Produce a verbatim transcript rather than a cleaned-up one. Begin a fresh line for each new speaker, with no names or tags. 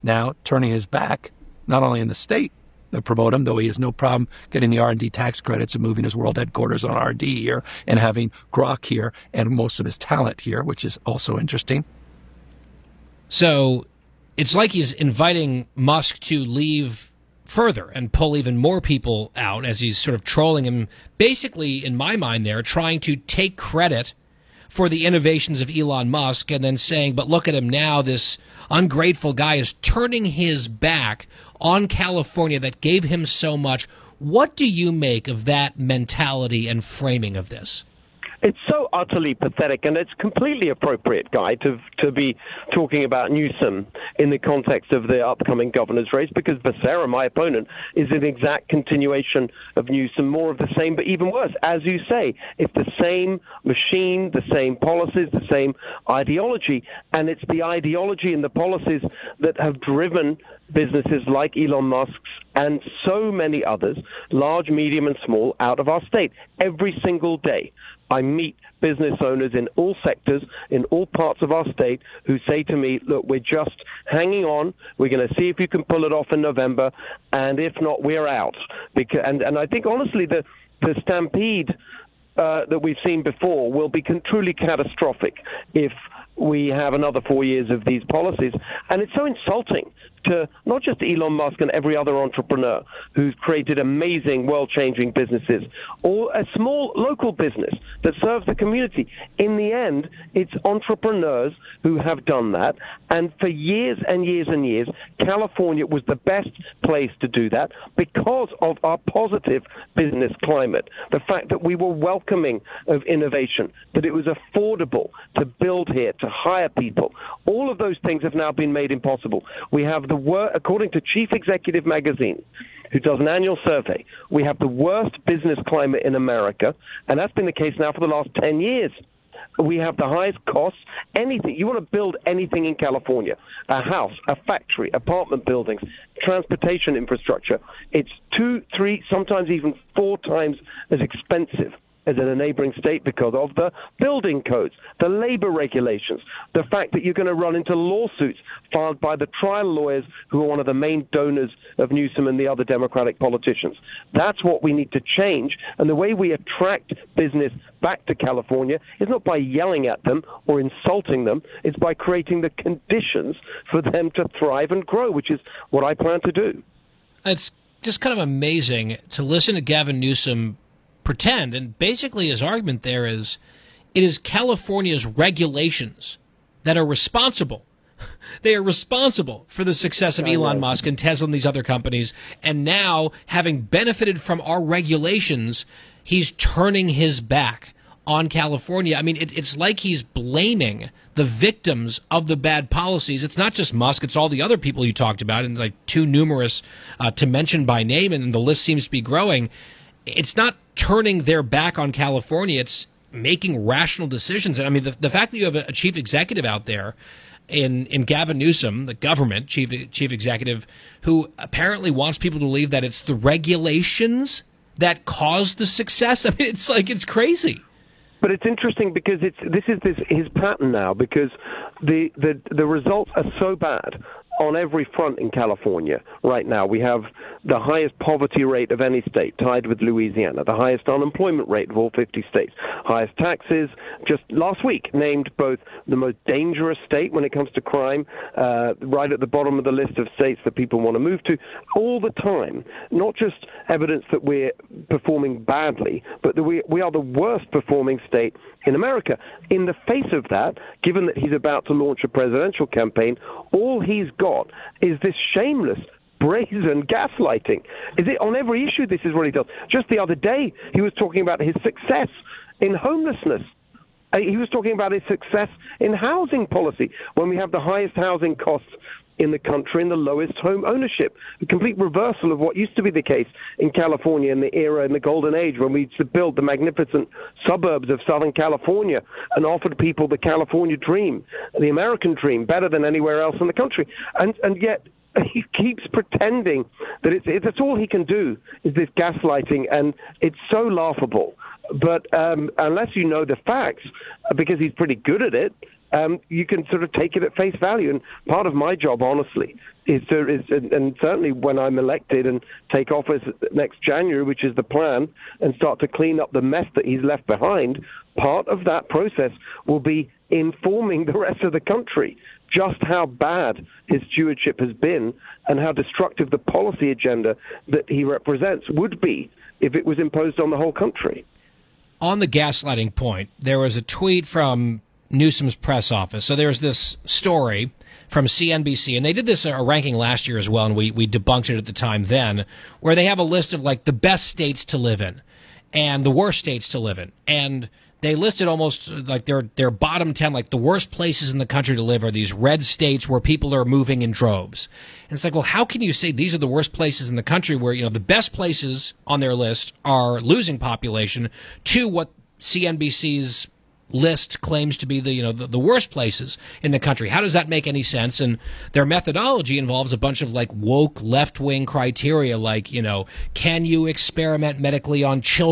now turning his back, not only in the state that promote him, though he has no problem getting the R and D tax credits and moving his world headquarters on R and D here and having Grok here and most of his talent here, which is also interesting.
So it's like he's inviting Musk to leave further and pull even more people out as he's sort of trolling him, basically, in my mind there, trying to take credit for the innovations of Elon Musk and then saying, but look at him now, this ungrateful guy is turning his back on California that gave him so much. What do you make of that mentality and framing of this?
It's so utterly pathetic, and it's completely appropriate, Guy, to to be talking about Newsom in the context of the upcoming governor's race, because Becerra, my opponent, is an exact continuation of Newsom, more of the same, but even worse. As you say, it's the same machine, the same policies, the same ideology, and it's the ideology and the policies that have driven businesses like Elon Musk's and so many others, large, medium, and small, out of our state every single day. I meet business owners in all sectors, in all parts of our state, who say to me, look, we're just hanging on. We're going to see if you can pull it off in November, and if not, we're out. Because, and, and I think, honestly, the, the stampede uh, that we've seen before will be con- truly catastrophic if we have another four years of these policies. And it's so insulting to not just Elon Musk and every other entrepreneur who's created amazing, world-changing businesses, or a small local business that serves the community. In the end, it's entrepreneurs who have done that. And for years and years and years, California was the best place to do that because of our positive business climate. The fact that we were welcoming of innovation, that it was affordable to build here, to hire people. All of those things have now been made impossible. We have the wor- according to Chief Executive Magazine, who does an annual survey, we have the worst business climate in America, and that's been the case now for the last ten years. We have the highest costs. Anything, you want to build anything in California, a house, a factory, apartment buildings, transportation infrastructure, it's two, three, sometimes even four times as expensive as in a neighboring state because of the building codes, the labor regulations, the fact that you're going to run into lawsuits filed by the trial lawyers who are one of the main donors of Newsom and the other Democratic politicians. That's what we need to change. And the way we attract business back to California is not by yelling at them or insulting them. It's by creating the conditions for them to thrive and grow, which is what I plan to do.
It's just kind of amazing to listen to Gavin Newsom pretend, and basically his argument there is it is California's regulations that are responsible. They are responsible for the success of Elon Musk and Tesla and these other companies, and now, having benefited from our regulations, he's turning his back on California. I mean, it, it's like he's blaming the victims of the bad policies. It's not just Musk, it's all the other people you talked about, and like too numerous uh, to mention by name, and the list seems to be growing. It's not turning their back on California. It's making rational decisions. And I mean, the, the fact that you have a, a chief executive out there in, in Gavin Newsom, the government chief, chief executive, who apparently wants people to believe that it's the regulations that caused the success. I mean, it's like, it's crazy.
But it's interesting because it's this is this his pattern now, because the, the, the results are so bad on every front in California right now. We have the highest poverty rate of any state, tied with Louisiana, the highest unemployment rate of all fifty states, highest taxes. Just last week, named both the most dangerous state when it comes to crime, uh, right at the bottom of the list of states that people want to move to, all the time. Not just evidence that we're performing badly, but that we, we are the worst performing state in America. In the face of that, given that he's about to launch a presidential campaign, all he's got is this shameless, brazen gaslighting. Is it on every issue? This is what he does. Just the other day, he was talking about his success in homelessness. Uh, He was talking about his success in housing policy, when we have the highest housing costs in the country and the lowest home ownership. A complete reversal of what used to be the case in California in the era, in the golden age, when we used to build the magnificent suburbs of Southern California and offered people the California dream, the American dream, better than anywhere else in the country. And, and yet he keeps pretending that it's, it, that's all he can do is this gaslighting, and it's so laughable. But um, unless you know the facts, because he's pretty good at it, um, you can sort of take it at face value. And part of my job, honestly, is to, is, and certainly when I'm elected and take office next January, which is the plan, and start to clean up the mess that he's left behind, part of that process will be informing the rest of the country just how bad his stewardship has been and how destructive the policy agenda that he represents would be if it was imposed on the whole country.
On the gaslighting point, there was a tweet from Newsom's press office. So there's this story from C N B C, and they did this a ranking last year as well, and we, we debunked it at the time then, where they have a list of like the best states to live in and the worst states to live in. And they listed almost like their their bottom ten, like the worst places in the country to live are these red states where people are moving in droves. And it's like, well, how can you say these are the worst places in the country where, you know, the best places on their list are losing population to what C N B C's list claims to be the, you know, the, the worst places in the country? How does that make any sense? And their methodology involves a bunch of like woke left-wing criteria, like, you know, can you experiment medically on children?